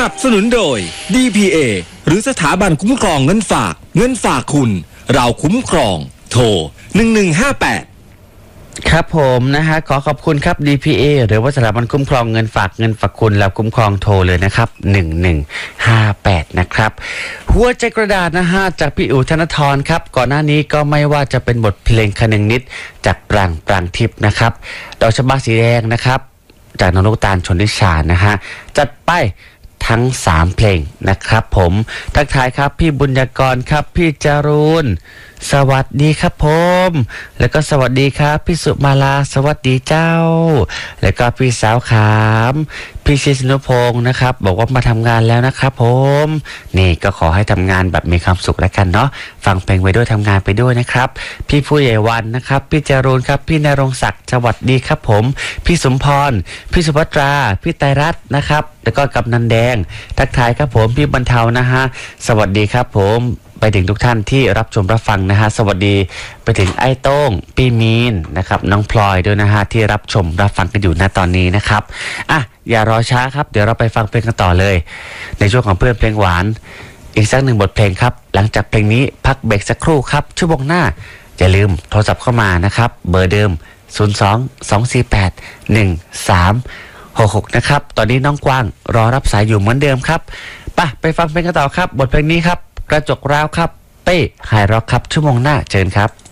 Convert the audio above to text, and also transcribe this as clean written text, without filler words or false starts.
นับสนุนโดย DPA หรือสถาบันคุ้มครองเงินฝากคุณเราคุ้มครองโทร1158 ครับผมนะฮะขอขอบคุณครับ DPA หรือว่าสถาบันคุ้มครองเงินฝากคุณเราคุ้มครองโทรเลยนะครับ1158นะครับหัวใจกระดาษนะฮะจากพี่อู๋ธนทรครับก่อนหน้านี้ก็ไม่ว่าจะเป็นบทเพลงคนึงนิดจากปรางทิพย์นะครับดอกชบาสีแดงนะครับจากน้องลูกตาลชนทิชานะฮะจัดไปทั้ง3เพลงนะครับผมทักทายครับพี่บุญญากรครับพี่จารุณสวัสดีครับผมแล้วก็สวัสดีครับพี่สุมาลาสวัสดีเจ้าแล้วก็พี่สาวขามพี่ชิสนุพงศ์นะครับบอกว่ามาทำงานแล้วนะครับผมนี่ก็ขอให้ทำงานแบบมีความสุขแล้วกันเนาะฟังเพลงไปด้วยทำงานไปด้วยนะครับพี่ผู้ใหญ่วันนะครับพี่จารุณครับพี่นรงศักดิ์สวัสดีครับผมพี่สมพรพี่สุภัตราพี่ไตรรัตน์นะครับแล้วก็กำนันแดงทักทายครับผมพี่บรรเทานะฮะสวัสดีครับผมไปถึงทุกท่านที่รับชมรับฟังนะฮะสวัสดีไปถึงไอ้โต้งพี่มีนนะครับน้องพลอยด้วยนะฮะที่รับชมรับฟังกันอยู่ณตอนนี้นะครับอ่ะอย่ารอช้าครับเดี๋ยวเราไปฟังเพลงกันต่อเลยในช่วงของเพื่อนเพลงหวานอีกสัก1บทเพลงครับหลังจากเพลงนี้พักเบรกสักครู่ครับชั่วโมงหน้าอย่าลืมโทรศัพท์เข้ามานะครับเบอร์เดิม02-248-1366นะครับตอนนี้น้องกวางรอรับสายอยู่เหมือนเดิมครับไปฟังเพลงกันต่อครับบทเพลงนี้ครับกระจกร้าวครับเป้ไฮร็อกครับชั่วโมงหน้าเจอกันครับ